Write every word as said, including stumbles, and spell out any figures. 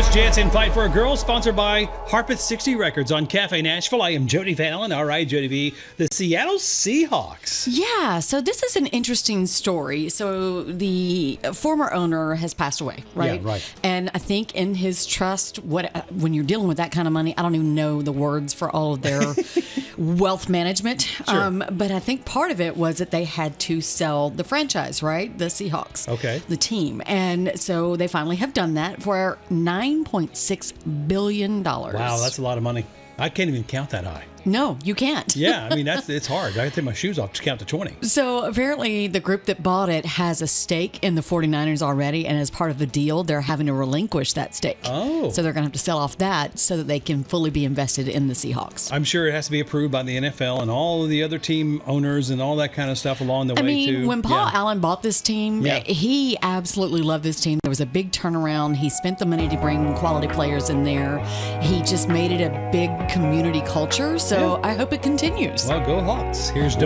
Chris Jansen, Fight for a Girl, sponsored by Harpeth sixty Records on Cafe Nashville. I am Jody Van Allen. All right, Jody V. The Seattle Seahawks. Yeah, so this is an interesting story. So the former owner has passed away, right? Yeah, right. And I think in his trust, what when you're dealing with that kind of money, I don't even know the words for all of their wealth management. Sure. Um, but I think part of it was that they had to sell the franchise, right? The Seahawks. Okay. The team. And so they finally have done that for nine point six billion dollars. Wow, that's a lot of money. I can't even count that high. No, you can't. Yeah, I mean, that's it's hard. I can take my shoes off to count to twenty. So apparently the group that bought it has a stake in the forty-niners already, and as part of the deal, they're having to relinquish that stake. Oh. So they're going to have to sell off that so that they can fully be invested in the Seahawks. I'm sure it has to be approved by the N F L and all of the other team owners and all that kind of stuff along the I way, mean, too. when Paul Yeah. Allen bought this team, Yeah. he absolutely loved this team. There was a big turnaround. He spent the money to bring quality players in there. He just made it a big community culture. So Yeah. I hope it continues. Well, go Hawks. Here's